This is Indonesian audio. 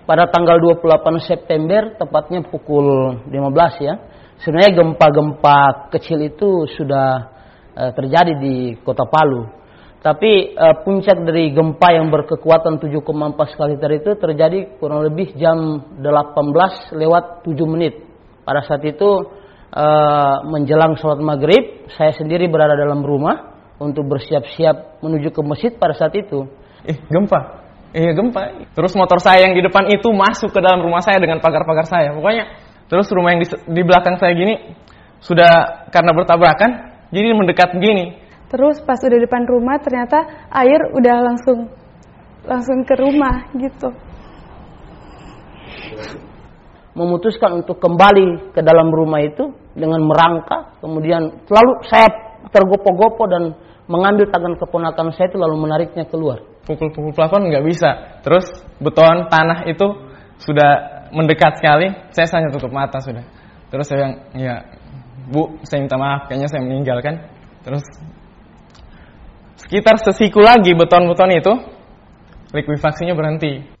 pada tanggal 28 September, tepatnya pukul 15 ya. Sebenarnya gempa-gempa kecil itu sudah terjadi di Kota Palu. Tapi puncak dari gempa yang berkekuatan 7,4 skala Richter itu terjadi kurang lebih jam 18 lewat 7 menit. Pada saat itu menjelang sholat maghrib, saya sendiri berada dalam rumah untuk bersiap-siap menuju ke masjid pada saat itu. Gempa. Iya gempa. Terus motor saya yang di depan itu masuk ke dalam rumah saya dengan pagar-pagar saya. Pokoknya terus rumah yang di belakang saya gini sudah karena bertabrakan jadi mendekat gini. Terus pas udah depan rumah ternyata air udah langsung ke rumah gitu. Memutuskan untuk kembali ke dalam rumah itu dengan merangkak, kemudian selalu saya tergopoh-gopoh dan mengambil tangan keponakan saya itu lalu menariknya keluar. Pukul-pukul plafon nggak bisa. Terus beton tanah itu sudah mendekat sekali. Saya hanya tutup mata sudah. Terus saya bilang, ya Bu, saya minta maaf, kayaknya saya meninggalkan. Terus sekitar sesiku lagi beton-beton itu likuifaksinya berhenti.